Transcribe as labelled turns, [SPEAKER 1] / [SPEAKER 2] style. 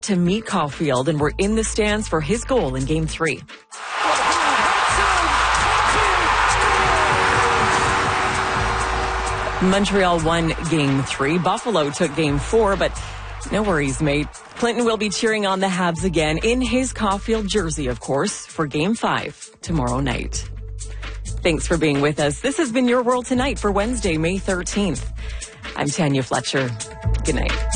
[SPEAKER 1] to meet Caulfield and were in the stands for his goal in Game 3. Montreal won Game 3. Buffalo took Game 4, but no worries, mate. Clinton will be cheering on the Habs again in his Caulfield jersey, of course, for Game 5 tomorrow night. Thanks for being with us. This has been Your World Tonight for Wednesday, May 13th. I'm Tanya Fletcher. Good night.